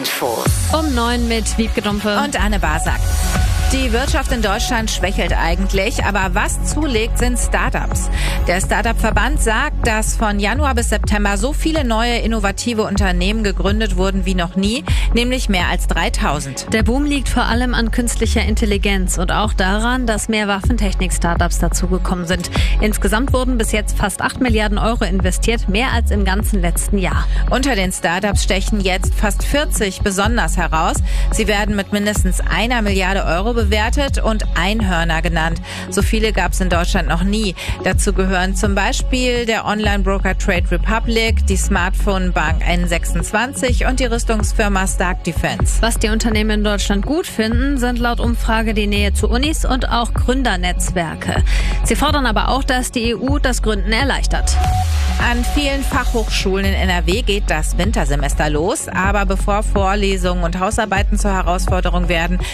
Infos. Um 9 mit Wiebke Dumpe und Anne Basak. Die Wirtschaft in Deutschland schwächelt eigentlich, aber was zulegt, sind Startups. Der Startup-Verband sagt, dass von Januar bis September so viele neue innovative Unternehmen gegründet wurden wie noch nie, nämlich mehr als 3000. Der Boom liegt vor allem an künstlicher Intelligenz und auch daran, dass mehr Waffentechnik-Startups dazugekommen sind. Insgesamt wurden bis jetzt fast 8 Milliarden Euro investiert, mehr als im ganzen letzten Jahr. Unter den Startups stechen jetzt fast 40 besonders heraus. Sie werden mit mindestens 1 Milliarde Euro bewertet und Einhörner genannt. So viele gab es in Deutschland noch nie. Dazu gehören zum Beispiel der Online-Broker Trade Republic, die Smartphone-Bank N26 und die Rüstungsfirma Stark Defense. Was die Unternehmen in Deutschland gut finden, sind laut Umfrage die Nähe zu Unis und auch Gründernetzwerke. Sie fordern aber auch, dass die EU das Gründen erleichtert. An vielen Fachhochschulen in NRW geht das Wintersemester los. Aber bevor Vorlesungen und Hausarbeiten zur Herausforderung werden,